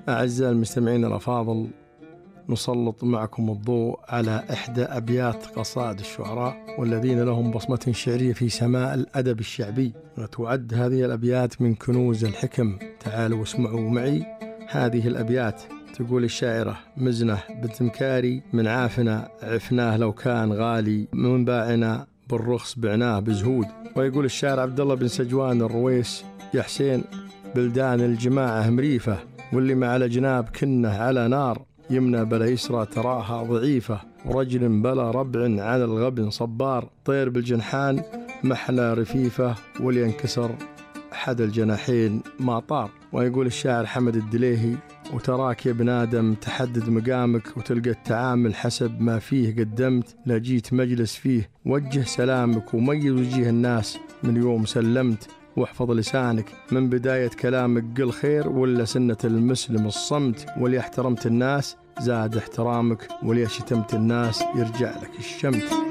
أعزائي المستمعين الأفاضل، نسلط معكم الضوء على إحدى أبيات قصائد الشعراء والذين لهم بصمة شعرية في سماء الأدب الشعبي، وتعد هذه الأبيات من كنوز الحكم. تعالوا واسمعوا معي هذه الأبيات. تقول الشاعرة مزنة بنت مكاري: من عافنا عفناه لو كان غالي، من باعنا بالرخص بعناه بزهود. ويقول الشاعر عبد الله بن سجوان الرويس: يا حسين بلدان الجماعة مريفة، واللي مع الأجناب كنه على نار، يمنى بلا يسرى تراها ضعيفة، ورجل بلا ربع على الغبن صبار، طير بالجنحان محلى رفيفة، ولينكسر أحد الجناحين ما طار. ويقول الشاعر حمد الدليهي: وتراك يا ابن آدم تحدد مقامك، وتلقى التعامل حسب ما فيه قدمت، لا جيت مجلس فيه وجه سلامك، وميز وجيه الناس من يوم سلمت، واحفظ لسانك من بداية كلامك، قل خير ولا سنة المسلم الصمت، ولي احترمت الناس زاد احترامك، ولي شتمت الناس يرجع لك الشمت.